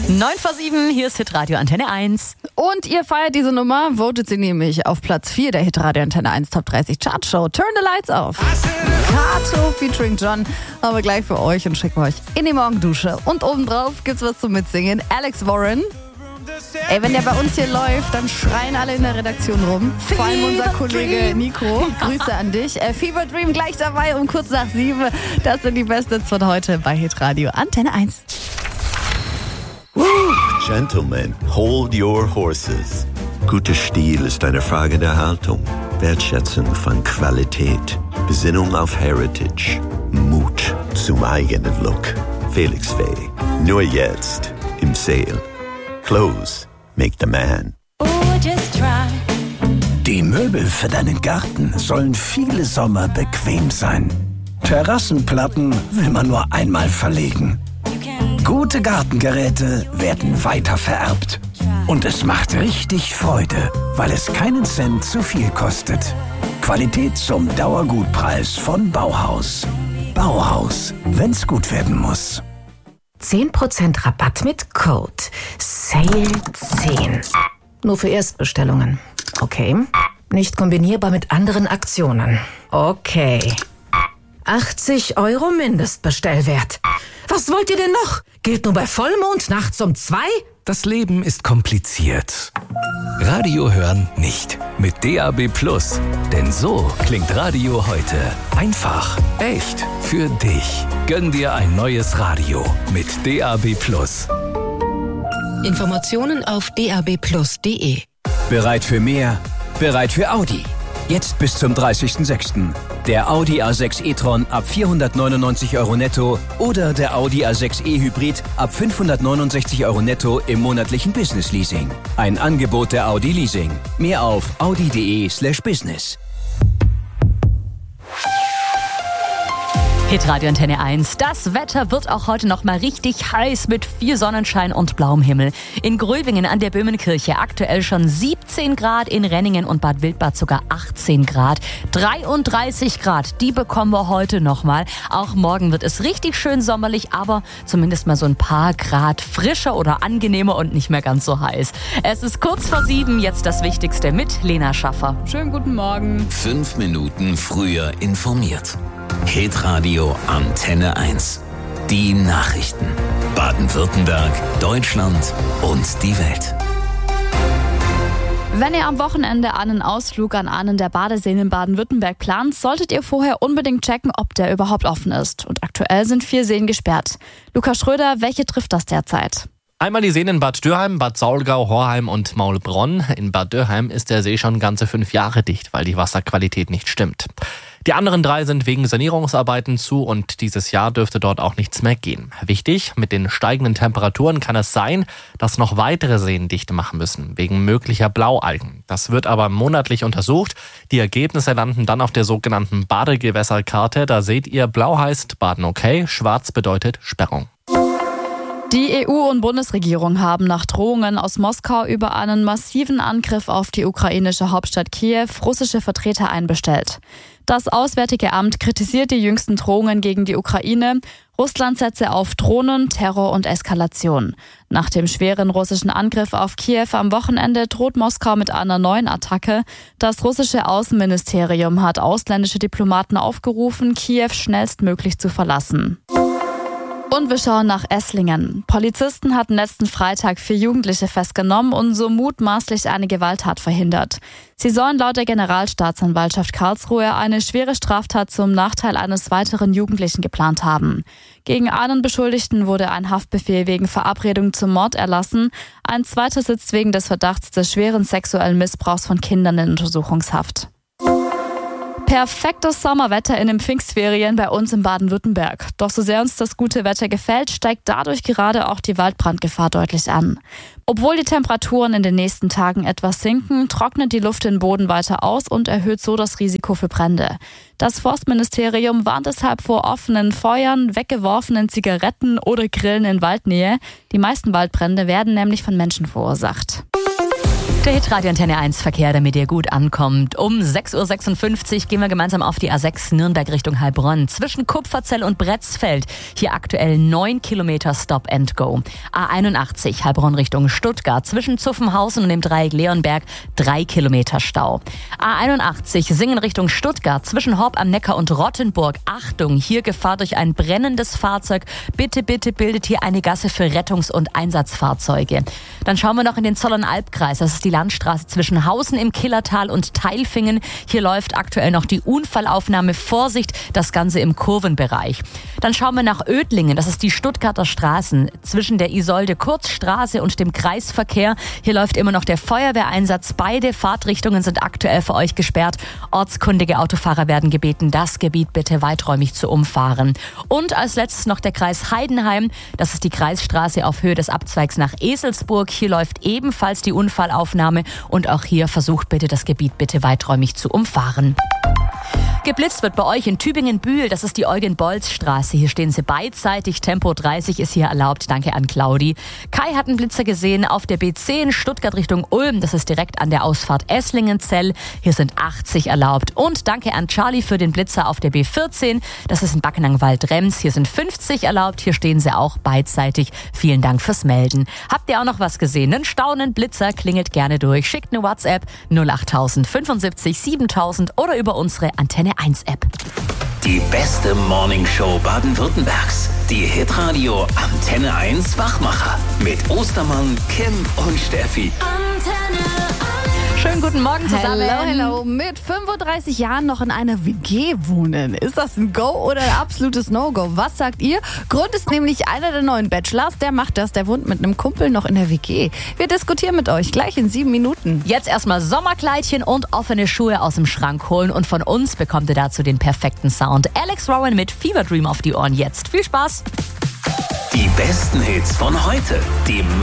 9:07, hier ist Hitradio Antenne 1. Und ihr feiert diese Nummer, votet sie nämlich auf Platz 4 der Hitradio Antenne 1 Top 30 Chartshow. Turn the Lights Off. Kato featuring John, aber gleich für euch und schicken euch in die Morgendusche. Und obendrauf gibt's was zum Mitsingen. Alex Warren. Ey, wenn der bei uns hier läuft, dann schreien alle in der Redaktion rum. Vor allem unser Kollege Nico. Grüße an dich. Fever Dream gleich dabei um kurz nach 7. Das sind die Besten von heute bei Hitradio Antenne 1. Gentlemen, hold your horses. Guter Stil ist eine Frage der Haltung, Wertschätzung von Qualität, Besinnung auf Heritage, Mut zum eigenen Look. Felix Fay, nur jetzt im Sale. Clothes make the man. Die Möbel für deinen Garten sollen viele Sommer bequem sein. Terrassenplatten will man nur einmal verlegen. Gute Gartengeräte werden weiter vererbt. Und es macht richtig Freude, weil es keinen Cent zu viel kostet. Qualität zum Dauergutpreis von Bauhaus. Bauhaus, wenn's gut werden muss. 10% Rabatt mit Code SALE10. Nur für Erstbestellungen. Okay. Nicht kombinierbar mit anderen Aktionen. Okay. 80 € Mindestbestellwert. Was wollt ihr denn noch? Gilt nur bei Vollmond nachts um 2? Das Leben ist kompliziert. Radio hören nicht. Mit DAB+. Denn so klingt Radio heute. Einfach, echt, für dich. Gönn dir ein neues Radio mit DAB+. Informationen auf dabplus.de. Bereit für mehr? Bereit für Audi. Jetzt bis zum 30.06. Der Audi A6 e-tron ab 499 € netto oder der Audi A6 e-Hybrid ab 569 € netto im monatlichen Business-Leasing. Ein Angebot der Audi Leasing. Mehr auf audi.de/business. Hitradio Antenne 1. Das Wetter wird auch heute noch mal richtig heiß mit viel Sonnenschein und blauem Himmel. In Gröbingen an der Böhmenkirche aktuell schon 17 Grad, in Renningen und Bad Wildbad sogar 18 Grad. 33 Grad, die bekommen wir heute noch mal. Auch morgen wird es richtig schön sommerlich, aber zumindest mal so ein paar Grad frischer oder angenehmer und nicht mehr ganz so heiß. Es ist kurz vor 7, jetzt das Wichtigste mit Lena Schaffer. Schönen guten Morgen. 5 Minuten früher informiert. Hitradio Antenne 1. Die Nachrichten. Baden-Württemberg, Deutschland und die Welt. Wenn ihr am Wochenende einen Ausflug an einen der Badeseen in Baden-Württemberg plant, solltet ihr vorher unbedingt checken, ob der überhaupt offen ist. Und aktuell sind 4 Seen gesperrt. Lukas Schröder, welche trifft das derzeit? Einmal die Seen in Bad Dürheim, Bad Saulgau, Horheim und Maulbronn. In Bad Dürheim ist der See schon ganze 5 Jahre dicht, weil die Wasserqualität nicht stimmt. Die anderen 3 sind wegen Sanierungsarbeiten zu und dieses Jahr dürfte dort auch nichts mehr gehen. Wichtig, mit den steigenden Temperaturen kann es sein, dass noch weitere Seen dicht machen müssen, wegen möglicher Blaualgen. Das wird aber monatlich untersucht. Die Ergebnisse landen dann auf der sogenannten Badegewässerkarte. Da seht ihr, blau heißt Baden okay, schwarz bedeutet Sperrung. Die EU und Bundesregierung haben nach Drohungen aus Moskau über einen massiven Angriff auf die ukrainische Hauptstadt Kiew russische Vertreter einbestellt. Das Auswärtige Amt kritisiert die jüngsten Drohungen gegen die Ukraine. Russland setze auf Drohnen, Terror und Eskalation. Nach dem schweren russischen Angriff auf Kiew am Wochenende droht Moskau mit einer neuen Attacke. Das russische Außenministerium hat ausländische Diplomaten aufgerufen, Kiew schnellstmöglich zu verlassen. Und wir schauen nach Esslingen. Polizisten hatten letzten Freitag 4 Jugendliche festgenommen und so mutmaßlich eine Gewalttat verhindert. Sie sollen laut der Generalstaatsanwaltschaft Karlsruhe eine schwere Straftat zum Nachteil eines weiteren Jugendlichen geplant haben. Gegen einen Beschuldigten wurde ein Haftbefehl wegen Verabredung zum Mord erlassen. Ein zweiter sitzt wegen des Verdachts des schweren sexuellen Missbrauchs von Kindern in Untersuchungshaft. Perfektes Sommerwetter in den Pfingstferien bei uns in Baden-Württemberg. Doch so sehr uns das gute Wetter gefällt, steigt dadurch gerade auch die Waldbrandgefahr deutlich an. Obwohl die Temperaturen in den nächsten Tagen etwas sinken, trocknet die Luft den Boden weiter aus und erhöht so das Risiko für Brände. Das Forstministerium warnt deshalb vor offenen Feuern, weggeworfenen Zigaretten oder Grillen in Waldnähe. Die meisten Waldbrände werden nämlich von Menschen verursacht. Der Hitradio Antenne 1 Verkehr, damit ihr gut ankommt. Um 6.56 Uhr gehen wir gemeinsam auf die A6 Nürnberg Richtung Heilbronn. Zwischen Kupferzell und Bretzfeld. Hier aktuell 9 Kilometer Stop and Go. A81 Heilbronn Richtung Stuttgart. Zwischen Zuffenhausen und dem Dreieck Leonberg 3 Kilometer Stau. A81 Singen Richtung Stuttgart. Zwischen Horb am Neckar und Rottenburg. Achtung, hier Gefahr durch ein brennendes Fahrzeug. Bitte bildet hier eine Gasse für Rettungs- und Einsatzfahrzeuge. Dann schauen wir noch in den Zollernalbkreis. Das ist die Landstraße zwischen Hausen im Killertal und Teilfingen. Hier läuft aktuell noch die Unfallaufnahme. Vorsicht, das Ganze im Kurvenbereich. Dann schauen wir nach Oedlingen. Das ist die Stuttgarter Straßen zwischen der Isolde-Kurzstraße und dem Kreisverkehr. Hier läuft immer noch der Feuerwehreinsatz. Beide Fahrtrichtungen sind aktuell für euch gesperrt. Ortskundige Autofahrer werden gebeten, das Gebiet bitte weiträumig zu umfahren. Und als letztes noch der Kreis Heidenheim. Das ist die Kreisstraße auf Höhe des Abzweigs nach Eselsburg. Hier läuft ebenfalls die Unfallaufnahme und auch hier versucht bitte das Gebiet bitte weiträumig zu umfahren. Geblitzt wird bei euch in Tübingen-Bühl, das ist die Eugen-Bolz-Straße. Hier stehen sie beidseitig, Tempo 30 ist hier erlaubt, danke an Claudi. Kai hat einen Blitzer gesehen auf der B10 Stuttgart Richtung Ulm, das ist direkt an der Ausfahrt Esslingenzell. Hier sind 80 erlaubt. Und danke an Charlie für den Blitzer auf der B14, das ist in Backenang-Wald-Rems. Hier sind 50 erlaubt, hier stehen sie auch beidseitig. Vielen Dank fürs Melden. Habt ihr auch noch was gesehen? Einen Staunen, Blitzer, klingelt gerne durch. Schickt eine WhatsApp 08000 75 7000 oder über unsere Antenne 1 App. Die beste Morningshow Baden-Württembergs. Die Hitradio Antenne 1 Wachmacher. Mit Ostermann, Kim und Steffi. Antenne 1. Schönen guten Morgen zusammen. Hello. Mit 35 Jahren noch in einer WG wohnen. Ist das ein Go oder ein absolutes No-Go? Was sagt ihr? Grund ist nämlich einer der neuen Bachelors. Der macht das. Der wohnt mit einem Kumpel noch in der WG. Wir diskutieren mit euch gleich in 7 Minuten. Jetzt erstmal Sommerkleidchen und offene Schuhe aus dem Schrank holen. Und von uns bekommt ihr dazu den perfekten Sound. Alex Rowan mit Fever Dream auf die Ohren jetzt. Viel Spaß. Die besten Hits von heute. Die